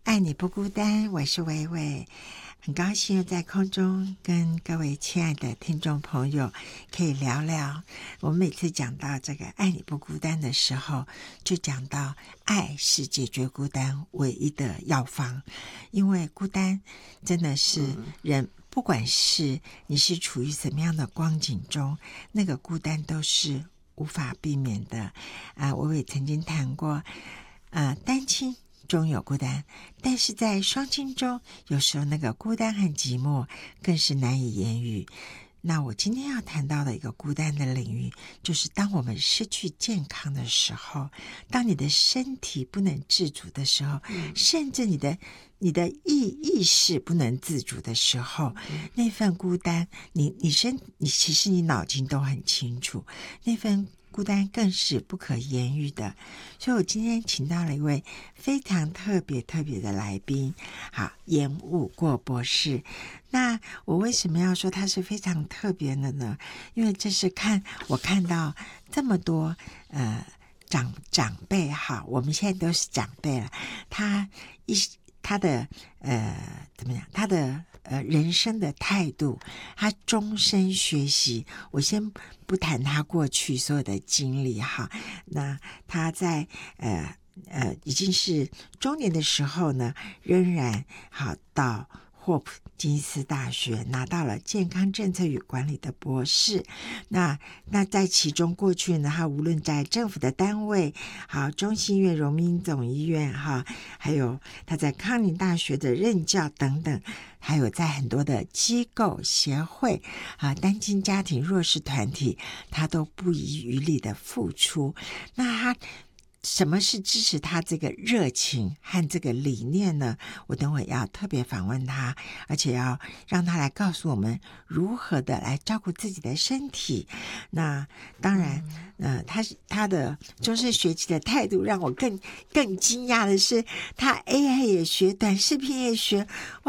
爱你不孤单，我是薇薇，很高兴又在空中跟各位亲爱的听众朋友可以聊聊。我们每次讲到这个爱你不孤单的时候，就讲到爱是解决孤单唯一的药方，因为孤单真的是人不管是你是处于什么样的光景中，那个孤单都是无法避免的。我也曾经谈过单亲中有孤单，但是在双亲中，有时候那个孤单和寂寞更是难以言语。那我今天要谈到的一个孤单的领域，就是当我们失去健康的时候，当你的身体不能自主的时候，甚至你的意识不能自主的时候，那份孤单，你其实你脑筋都很清楚，那份孤单更是不可言喻的。所以我今天请到了一位非常特别的来宾，好，严武过博士。那我为什么要说他是非常特别的呢？因为这是我看到这么多长辈，哈，我们现在都是长辈了，他的怎么样？他的人生的态度，他终身学习。我先不谈他过去所有的经历哈，那他在已经是中年的时候呢，仍然好到霍普金斯大学拿到了健康政策与管理的博士。那在其中过去呢，他无论在政府的单位，好，中心医院、荣民总医院哈，还有他在康宁大学的任教等等，还有在很多的机构协会单亲家庭弱势团体，他都不遗余力的付出。那他什么是支持他这个热情和这个理念呢？我等会要特别访问他，而且要让他来告诉我们如何的来照顾自己的身体。那当然他的终身学习的态度让我更惊讶的是，他 AI 也学，短视频也学，